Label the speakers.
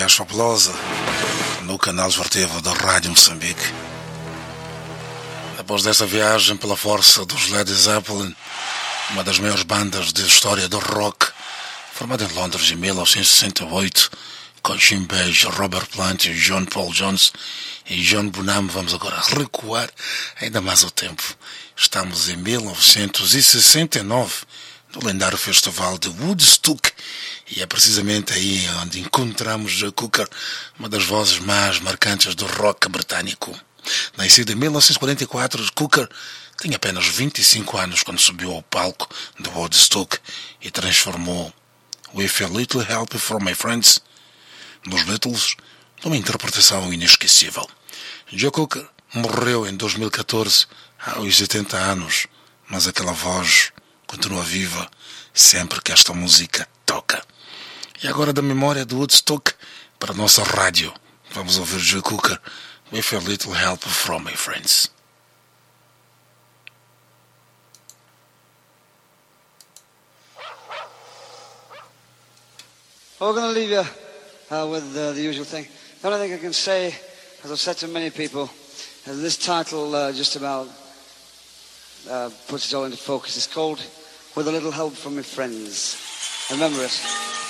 Speaker 1: viagem fabulosa no canal esportivo da Rádio Moçambique. Depois dessa viagem pela força dos Led Zeppelin, uma das maiores bandas da história do rock, formada em Londres em 1968, com Jim Page, Robert Plant, John Paul Jones e John Bonham, vamos agora recuar ainda mais o tempo. Estamos em 1969, no lendário festival de Woodstock, e é precisamente aí onde encontramos Joe Cocker, uma das vozes mais marcantes do rock britânico. Nascido em 1944, Cocker tinha apenas 25 anos quando subiu ao palco do Woodstock e transformou With a Little Help from My Friends nos Beatles numa interpretação inesquecível. Joe Cocker morreu em 2014 aos 80 anos, mas aquela voz continua viva sempre que esta música toca. E agora, da memória do Woodstock para a nossa rádio, vamos ouvir Joe Cocker With a Little Help from My Friends.
Speaker 2: We're going to leave you with the usual thing. The only thing I can say, as I've said to many people, is this title just about puts it all into focus. It's called With a Little Help from My Friends. Remember it.